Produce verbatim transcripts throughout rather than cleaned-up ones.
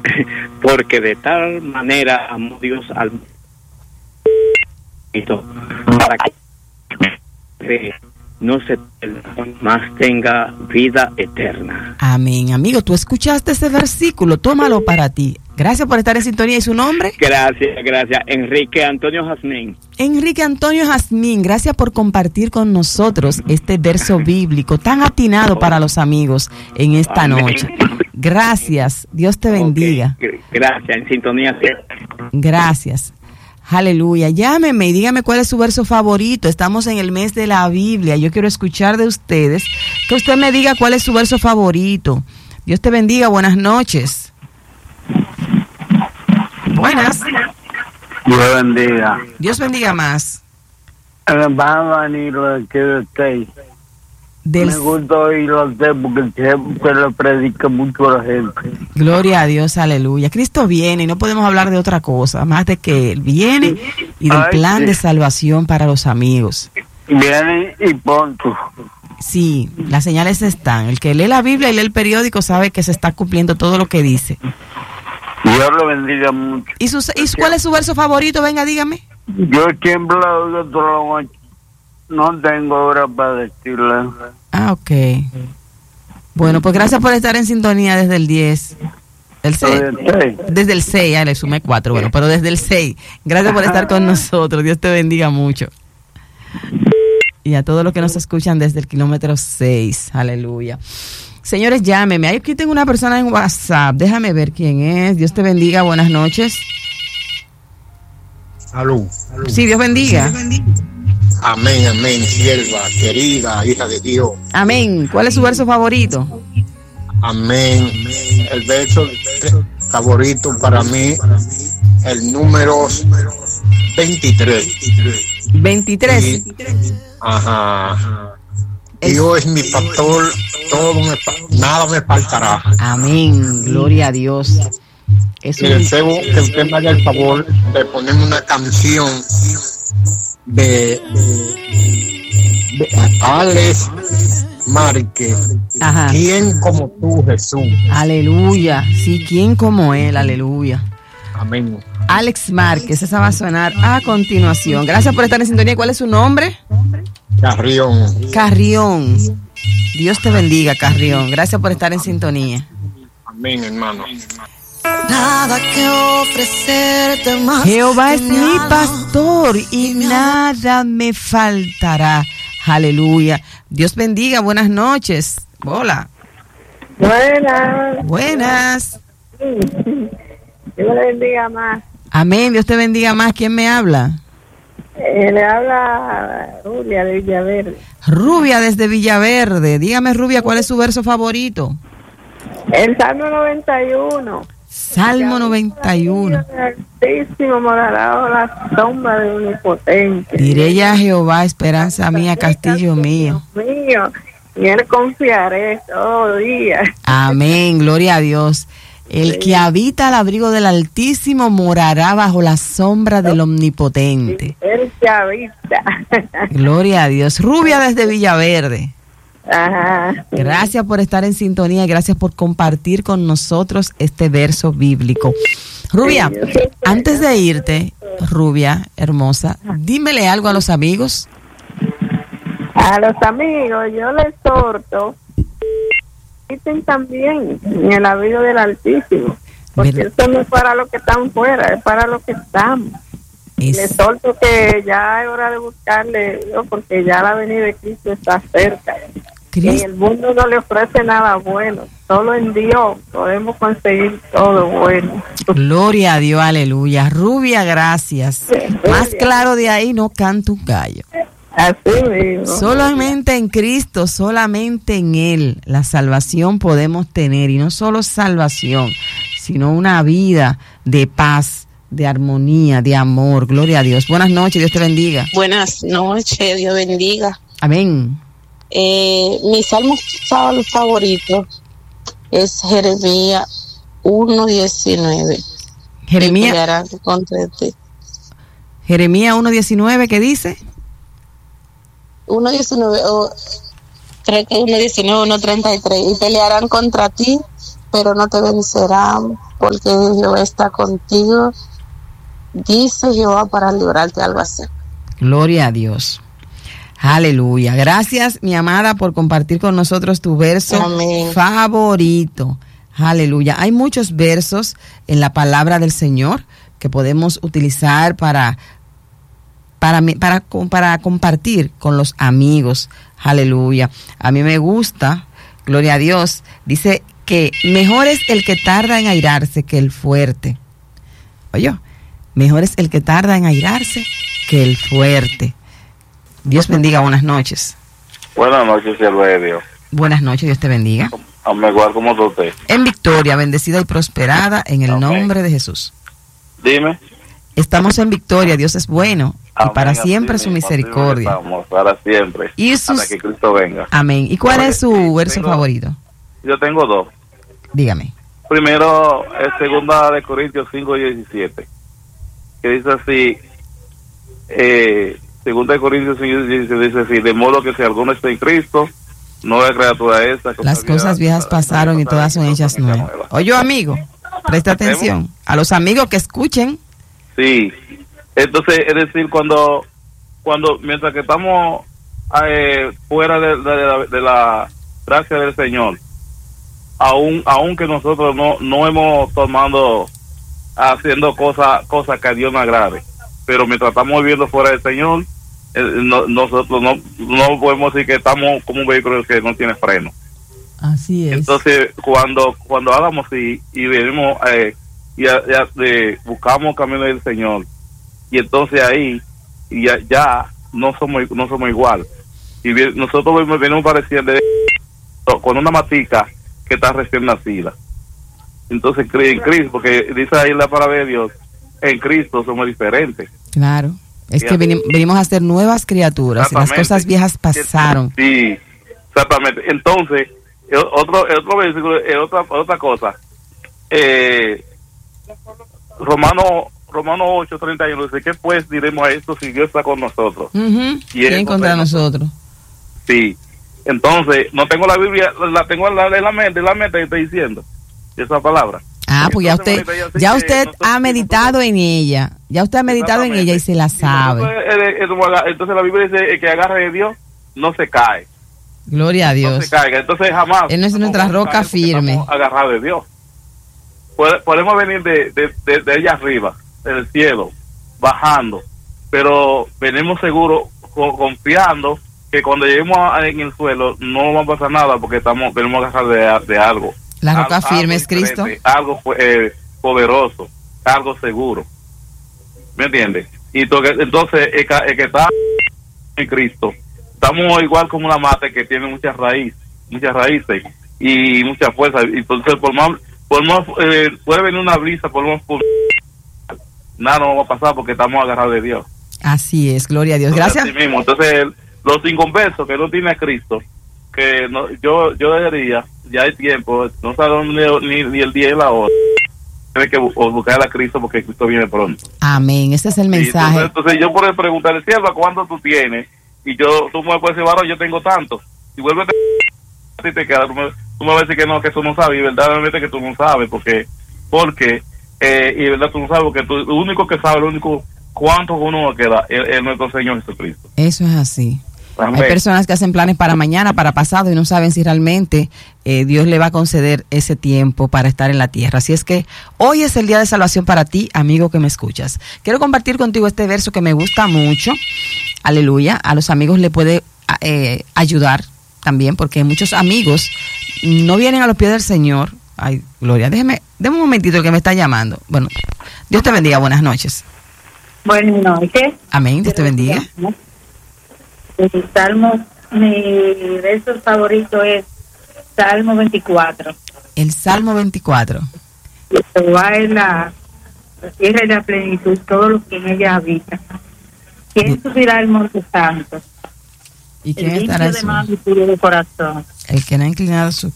porque de tal manera amó Dios al mundo para que no se más tenga vida eterna. Amén. Amigo, tú escuchaste ese versículo, tómalo para ti. Gracias por estar en sintonía. ¿Y su nombre? Gracias, gracias. Enrique Antonio Jazmín. Enrique Antonio Jazmín, gracias por compartir con nosotros este verso bíblico tan atinado para los amigos en esta Amén. noche. Gracias. Dios te bendiga. Okay. Gracias, en sintonía. Gracias. Aleluya. Llámeme y dígame cuál es su verso favorito. Estamos en el mes de la Biblia. Yo quiero escuchar de ustedes que usted me diga cuál es su verso favorito. Dios te bendiga. Buenas noches. Buenas. Dios bendiga. Dios bendiga más. Va a venir lo que usted. Del... Me gusta oírlo a usted porque siempre lo predica mucho a la gente. Gloria a Dios, aleluya. Cristo viene y no podemos hablar de otra cosa, más de que Él viene y del Ay, plan sí. de salvación para los amigos. Viene y pronto. Sí, las señales están. El que lee la Biblia y lee el periódico sabe que se está cumpliendo todo lo que dice. Dios lo bendiga mucho. ¿Y, su, y cuál es su verso favorito? Venga, dígame. Yo siempre lo oigo toda la noche. No tengo hora para decirle. Ah, ok. Bueno, pues gracias por estar en sintonía desde el diez. El seis. Desde el seis, ya le sumé cuatro, bueno, pero desde el seis. Gracias por estar con nosotros. Dios te bendiga mucho. Y a todos los que nos escuchan desde el kilómetro seis. Aleluya. Señores, llámeme. Aquí tengo una persona en WhatsApp. Déjame ver quién es. Dios te bendiga. Buenas noches. Aló. Sí, Dios bendiga. Amén, amén, sierva, querida, hija de Dios. Amén. ¿Cuál es su verso favorito? Amén. El verso favorito para mí, el número veintitrés. veintitrés. Y, ajá. Dios es mi pastor, todo me, nada me faltará. Amén. Gloria a Dios. Es Y un... deseo que usted me haga el favor de ponerme una canción de, de, de Alex Márquez. Ajá. ¿Quién como tú, Jesús? Aleluya. Sí, ¿quién como Él? Aleluya. Amén. Alex Márquez, esa va a sonar a continuación. Gracias por estar en sintonía. ¿Cuál es su nombre? Carrión. Carrión. Dios te bendiga, Carrión. Gracias por estar en sintonía. Amén, hermano. Nada que ofrecerte más. Jehová es mi pastor y nada me faltará. Aleluya. Dios bendiga. Buenas noches. Hola. Buenas. Buenas. Dios le bendiga más. Amén. Dios te bendiga más. ¿Quién me habla? Eh, le habla Rubia de Villaverde. Rubia desde Villaverde. Dígame, Rubia, ¿cuál es su verso favorito? El Salmo noventa y uno. Salmo noventa y uno. El Altísimo morará la sombra de Omnipotente. Diré ya a Jehová, esperanza mía, castillo mío. mío. Y él confiaré todo día. Amén, gloria a Dios. El que habita al abrigo del Altísimo morará bajo la sombra del Omnipotente. Él que habita. Gloria a Dios. Rubia desde Villaverde. Ajá. Gracias por estar en sintonía y gracias por compartir con nosotros este verso bíblico. Rubia, antes de irte, Rubia, hermosa, dímele algo a los amigos. A los amigos, yo les exhorto, dicen también en el abrigo del Altísimo, porque ¿verdad? Eso no es para los que están fuera, es para los que estamos. Es... Les exhorto que ya es hora de buscarle, ¿no? Porque ya la venida de Cristo está cerca. Cristo. En el mundo no le ofrece nada bueno, solo en Dios podemos conseguir todo bueno. Gloria a Dios, aleluya. Rubia, gracias. Más claro de ahí no canta un gallo. Así mismo. Solamente en Cristo, solamente en Él, la salvación podemos tener. Y no solo salvación, sino una vida de paz, de armonía, de amor. Gloria a Dios. Buenas noches, Dios te bendiga. Buenas noches, Dios bendiga. Amén. Eh, mi salmo favorito es Jeremías uno diecinueve. Jeremías. Jeremías uno diecinueve, ¿qué dice? uno diecinueve, oh, uno diecinueve, uno treinta y tres. Y pelearán contra ti, pero no te vencerán, porque Jehová está contigo, dice Jehová, para librarte, algo así. Gloria a Dios. Aleluya. Gracias, mi amada, por compartir con nosotros tu verso Amén. Favorito. Aleluya. Hay muchos versos en la palabra del Señor que podemos utilizar para, para, para, para compartir con los amigos. Aleluya. A mí me gusta, gloria a Dios, dice que mejor es el que tarda en airarse que el fuerte. Oye, mejor es el que tarda en airarse que el fuerte. Dios bendiga, buenas noches. Buenas noches, siervo de Dios. Buenas noches, Dios te bendiga. Igual, ¿cómo está usted? En victoria, bendecida y prosperada en el Amén. Nombre de Jesús. Dime. Estamos en victoria, Dios es bueno. Amén. Y para siempre así su mismo, misericordia. Estamos, para siempre. Y sus... Hasta que Cristo venga. Amén. ¿Y cuál es su verso tengo, favorito? Yo tengo dos. Dígame. Primero es segunda de Corintios cinco diecisiete, que dice así, eh, segunda de Corintios cinco diecisiete dice así, de modo que si alguno está en Cristo, nueva criatura es. Cosa las cosas viejas pasaron y todas son hechas nuevas. Oye, amigo, presta atención. A los amigos que escuchen. Sí. Entonces, es decir, cuando, cuando mientras que estamos eh, fuera de, de, de, la, de la gracia del Señor, aún aunque nosotros no no hemos tomado haciendo cosas cosas que a Dios no agrade, pero mientras estamos viviendo fuera del Señor, eh, no, nosotros no no podemos decir que estamos como un vehículo que no tiene freno. Así es. Entonces, cuando cuando hagamos y, y venimos eh, y ya, ya, eh, buscamos camino del Señor, y entonces ahí ya, ya no somos no somos igual, y bien, nosotros venimos pareciendo con una matica que está recién nacida. Entonces cree en Cristo, porque dice ahí la palabra de Dios, en Cristo somos diferentes. Claro, es que venimos, venimos a ser nuevas criaturas y las cosas viejas pasaron. Sí, exactamente. Entonces, el otro el otro versículo, el otra otra cosa, eh, Romano Romano ocho treinta y uno dice, ¿qué pues diremos a esto si Dios está con nosotros? Uh-huh. ¿Quién contra nosotros? Sí. Entonces, no tengo la Biblia, la tengo en la, en la mente, en la mente que estoy diciendo esa palabra. Ah, pues ya usted, ya usted ha meditado en ella, ya usted ha meditado en ella y se la sabe. Entonces, entonces la Biblia dice que agarre de Dios no se cae. Gloria a Dios. No se caiga, entonces jamás. Él no es nuestra roca firme. Agarrado de Dios. Podemos venir de, de, de, de allá arriba, del cielo, bajando, pero venimos seguros, confiando que cuando lleguemos a, en el suelo no va a pasar nada porque estamos venimos a agarrar de, de algo. La roca Al, firme es Cristo. Algo eh, poderoso, algo seguro. ¿Me entiendes? Y to, entonces el que, el que está en Cristo, estamos igual como una mata que tiene muchas raíces, muchas raíces y mucha fuerza. Entonces por más, por más eh, puede venir una brisa, por más por, nada no va a pasar porque estamos agarrados de Dios. Así es, gloria a Dios. Gracias. Así mismo. Entonces los inconversos que no tienen a Cristo, que no, yo yo debería, ya hay tiempo, no sabemos ni, ni el día y la hora, tiene que buscar a Cristo porque Cristo viene pronto. Amén, ese es el mensaje. Entonces, entonces yo por preguntarle, sierva, ¿cuánto tú tienes? Y yo, tú me puedes decir, varón, yo tengo tanto. Y vuelve a ti te queda, tú me, tú me vas a decir que no, que tú no sabes, y verdaderamente que tú no sabes, porque, porque, eh, y verdad tú no sabes, porque tú, lo único que sabe, lo único cuánto uno nos queda es, es nuestro Señor Jesucristo. Eso es así. Amén. Hay personas que hacen planes para mañana, para pasado y no saben si realmente eh, Dios le va a conceder ese tiempo para estar en la tierra. Así es que hoy es el día de salvación para ti, amigo que me escuchas. Quiero compartir contigo este verso que me gusta mucho. Aleluya. A los amigos le puede eh, ayudar también porque muchos amigos no vienen a los pies del Señor. Ay, Gloria, déjeme, déjame un momentito que me está llamando. Bueno, Dios te bendiga. Buenas noches. Buenas noches. Amén. Dios te bendiga. El Salmo, mi verso favorito es Salmo veinticuatro. El Salmo veinticuatro. Jehová es la, la tierra y la plenitud, todos los que en ella habitan. ¿Quién subirá al monte santo? ¿Y quién el estará en de mano y puro de corazón? El que no ha inclinado su...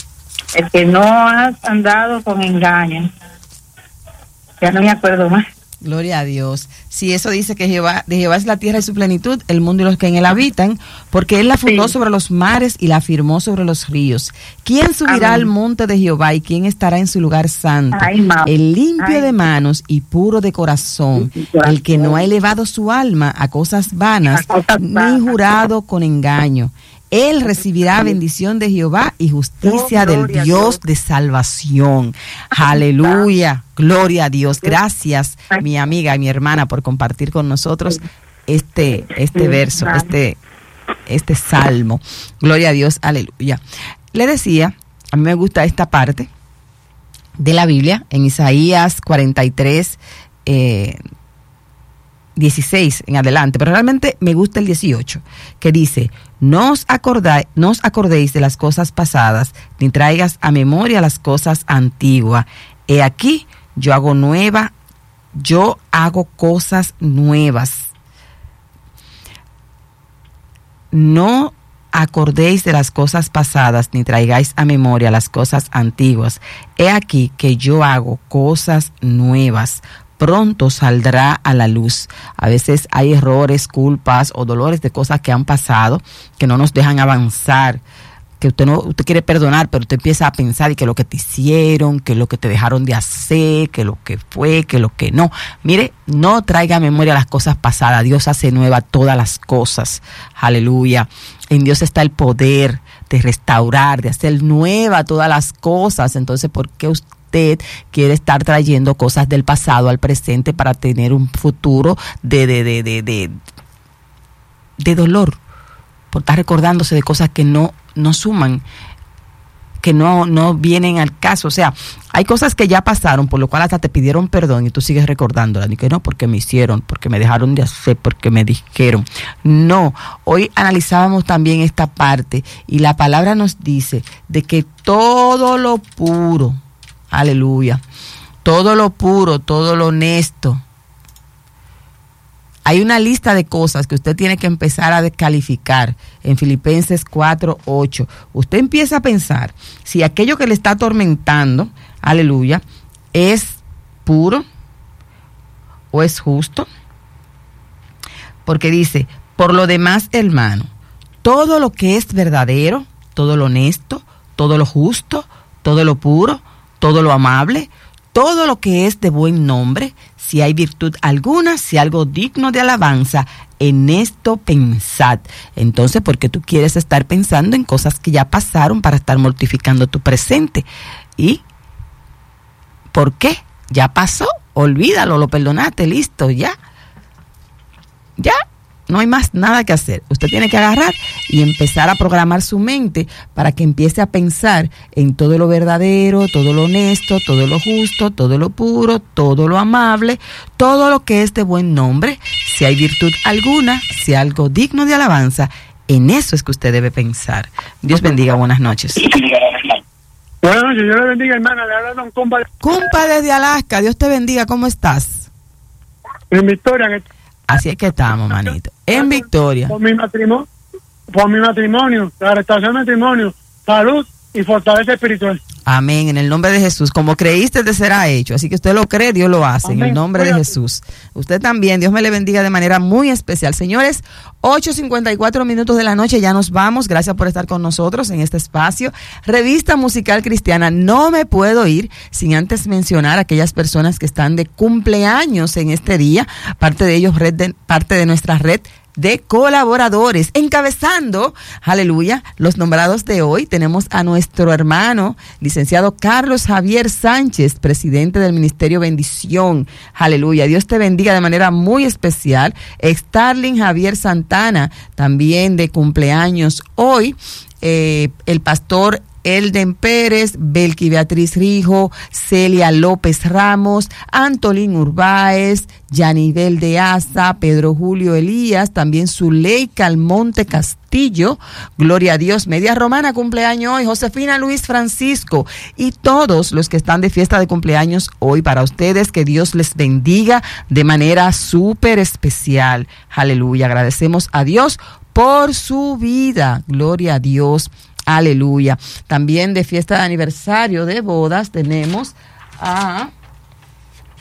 El que no ha andado con engaño. Ya no me acuerdo más. Gloria a Dios. Sí, eso dice que Jehová, de Jehová es la tierra y su plenitud, el mundo y los que en él habitan, porque él la fundó sí. sobre los mares y la firmó sobre los ríos. ¿Quién subirá Amén. al monte de Jehová y quién estará en su lugar santo? Ay, el limpio Ay. de manos y puro de corazón, el que no ha elevado su alma a cosas vanas, ni jurado con engaño. Él recibirá bendición de Jehová y justicia oh, del Dios de salvación. Aleluya, gloria a Dios. Gracias, mi amiga y mi hermana, por compartir con nosotros este, este verso, este, este salmo. Gloria a Dios, aleluya. Le decía, a mí me gusta esta parte de la Biblia, en Isaías cuarenta y tres, eh, dieciséis en adelante, pero realmente me gusta el dieciocho, que dice: no os acordáis, no os acordéis de las cosas pasadas, ni traigas a memoria las cosas antiguas. He aquí, yo hago nueva, yo hago cosas nuevas. No acordéis de las cosas pasadas, ni traigáis a memoria las cosas antiguas. He aquí que yo hago cosas nuevas. Pronto saldrá a la luz. A veces hay errores, culpas o dolores de cosas que han pasado que no nos dejan avanzar, que usted no, usted quiere perdonar, pero usted empieza a pensar y que lo que te hicieron, que lo que te dejaron de hacer, que lo que fue, que lo que no. Mire, no traiga a memoria las cosas pasadas. Dios hace nueva todas las cosas. Aleluya. En Dios está el poder de restaurar, de hacer nueva todas las cosas. Entonces, ¿por qué usted Usted quiere estar trayendo cosas del pasado al presente para tener un futuro de, de, de, de, de, de dolor? Por estar recordándose de cosas que no, no suman, que no, no vienen al caso. O sea, hay cosas que ya pasaron, por lo cual hasta te pidieron perdón y tú sigues recordándolas. Y que no, porque me hicieron, porque me dejaron de hacer, porque me dijeron. No, hoy analizábamos también esta parte y la palabra nos dice de que todo lo puro, aleluya, todo lo puro, todo lo honesto. Hay una lista de cosas que usted tiene que empezar a descalificar en Filipenses cuatro ocho. Usted empieza a pensar si aquello que le está atormentando, aleluya, es puro o es justo. Porque dice, por lo demás, hermano, todo lo que es verdadero, todo lo honesto, todo lo justo, todo lo puro, todo lo amable, todo lo que es de buen nombre, si hay virtud alguna, si algo digno de alabanza, en esto pensad. Entonces, ¿por qué tú quieres estar pensando en cosas que ya pasaron para estar mortificando tu presente? ¿Y por qué? Ya pasó, olvídalo, lo perdonaste, listo, ya. Ya. No hay más nada que hacer. Usted tiene que agarrar y empezar a programar su mente para que empiece a pensar en todo lo verdadero, todo lo honesto, todo lo justo, todo lo puro, todo lo amable, todo lo que es de buen nombre. Si hay virtud alguna, si hay algo digno de alabanza, en eso es que usted debe pensar. Dios bendiga, buenas noches. Buenas noches, Dios le bendiga, hermana. Le habla don Compa. Compa desde Alaska, Dios te bendiga, ¿cómo estás? En Victoria. Así es que estamos, manito. En Victoria. Por mi matrimonio, por mi matrimonio, la restauración del matrimonio, salud y fortaleza espiritual. Amén, en el nombre de Jesús. Como creíste, te será hecho. Así que usted lo cree, Dios lo hace. Amén. En el nombre Cuídate. de Jesús. Usted también, Dios me le bendiga de manera muy especial. Señores, ocho cincuenta y cuatro minutos de la noche, ya nos vamos. Gracias por estar con nosotros en este espacio. Revista Musical Cristiana. No me puedo ir sin antes mencionar a aquellas personas que están de cumpleaños en este día. Parte de ellos, red de, parte de nuestra red de colaboradores, encabezando, aleluya, los nombrados de hoy. Tenemos a nuestro hermano, licenciado Carlos Javier Sánchez, presidente del Ministerio Bendición, aleluya, Dios te bendiga de manera muy especial. Starling Javier Santana, también de cumpleaños hoy. Eh, el pastor Elden Pérez, Belki Beatriz Rijo, Celia López Ramos, Antolín Urbáez, Yanibel de Asa, Pedro Julio Elías, también Zuleika Almonte Castillo, Gloria a Dios, Media Romana cumpleaños hoy, Josefina Luis Francisco y todos los que están de fiesta de cumpleaños hoy para ustedes, que Dios les bendiga de manera súper especial. Aleluya, agradecemos a Dios por su vida, gloria a Dios. Aleluya. También de fiesta de aniversario de bodas tenemos a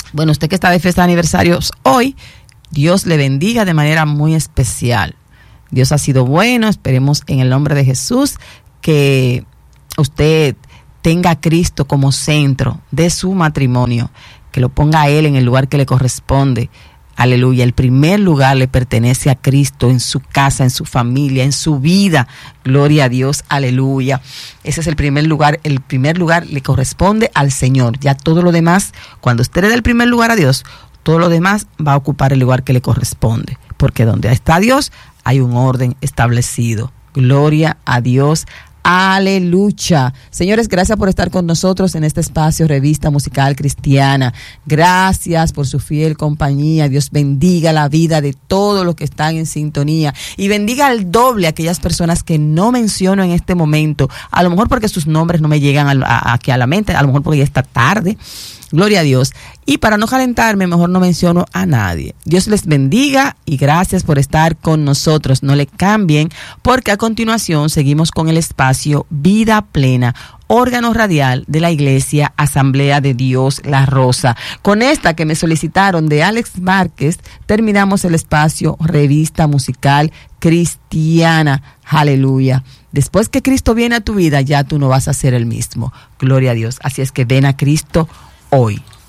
Bueno, usted que está de fiesta de aniversarios hoy, Dios le bendiga de manera muy especial. Dios ha sido bueno, esperemos en el nombre de Jesús que usted tenga a Cristo como centro de su matrimonio, que lo ponga a Él en el lugar que le corresponde. Aleluya, el primer lugar le pertenece a Cristo en su casa, en su familia, en su vida. Gloria a Dios, aleluya. Ese es el primer lugar, el primer lugar le corresponde al Señor. Ya todo lo demás, cuando usted le dé el primer lugar a Dios, todo lo demás va a ocupar el lugar que le corresponde. Porque donde está Dios, hay un orden establecido. Gloria a Dios. Aleluya. Señores, gracias por estar con nosotros en este espacio Revista Musical Cristiana. Gracias por su fiel compañía. Dios bendiga la vida de todos los que están en sintonía y bendiga al doble a aquellas personas que no menciono en este momento, a lo mejor porque sus nombres no me llegan a, a, aquí a la mente, a lo mejor porque ya está tarde. Gloria a Dios. Y para no calentarme, mejor no menciono a nadie. Dios les bendiga y gracias por estar con nosotros. No le cambien, porque a continuación seguimos con el espacio Vida Plena, órgano radial de la Iglesia Asamblea de Dios La Rosa. Con esta que me solicitaron de Alex Márquez, terminamos el espacio Revista Musical Cristiana. Aleluya. Después que Cristo viene a tu vida, ya tú no vas a ser el mismo. Gloria a Dios. Así es que ven a Cristo hoy.